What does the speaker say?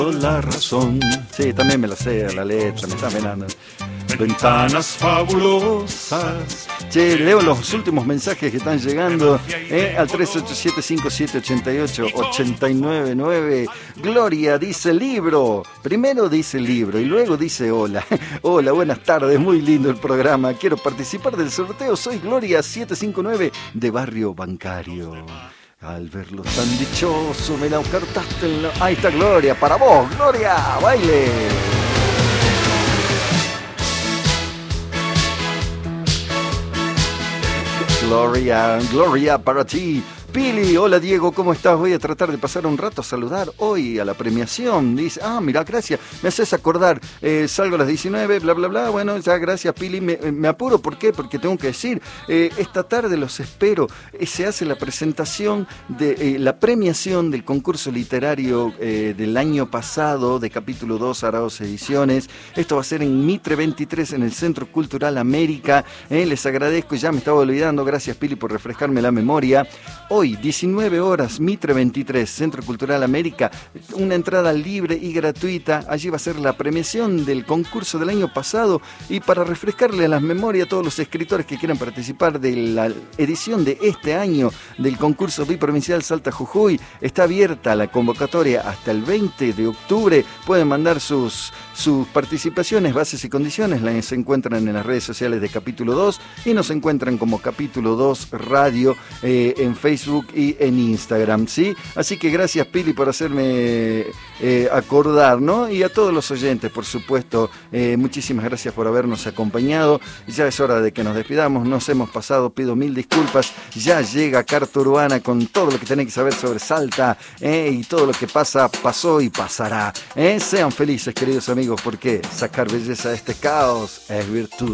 La razón. Sí, también me la sé, la letra, me está venando. Ventanas fabulosas. Che, leo los últimos mensajes que están llegando al 387-578-899. Gloria dice libro. Primero dice libro y luego dice hola. Hola, buenas tardes, muy lindo el programa. Quiero participar del sorteo. Soy Gloria 759 de Barrio Bancario. Al verlo tan dichoso me la ofertaste en la... Ahí está Gloria, para vos, Gloria, baile. Gloria, Gloria para ti. Pili, hola Diego, ¿cómo estás? Voy a tratar de pasar un rato a saludar hoy a la premiación. Dice, mira, gracias, me haces acordar, salgo a las 19, bla, bla, bla. Bueno, ya gracias Pili, me apuro, ¿por qué? Porque tengo que decir, esta tarde los espero, se hace la presentación de la premiación del concurso literario del año pasado, de capítulo 2, Araos Ediciones. Esto va a ser en Mitre 23, en el Centro Cultural América. Les agradezco, ya me estaba olvidando, gracias Pili por refrescarme la memoria. Hoy, 19 horas, Mitre 23, Centro Cultural América, una entrada libre y gratuita. Allí va a ser la premiación del concurso del año pasado. Y para refrescarle las memorias a todos los escritores que quieran participar de la edición de este año del concurso biprovincial Salta Jujuy, está abierta la convocatoria hasta el 20 de octubre. Pueden mandar sus participaciones, bases y condiciones. Las encuentran en las redes sociales de Capítulo 2 y nos encuentran como Capítulo 2 Radio en Facebook y en Instagram, ¿sí? Así que gracias Pili por hacerme acordar, ¿no? Y a todos los oyentes, por supuesto, muchísimas gracias por habernos acompañado. Ya es hora de que nos despidamos, nos hemos pasado, pido mil disculpas. Ya llega Carta Urbana con todo lo que tenés que saber sobre Salta, y todo lo que pasa, pasó y pasará. Sean felices, queridos amigos, porque sacar belleza de este caos es virtud.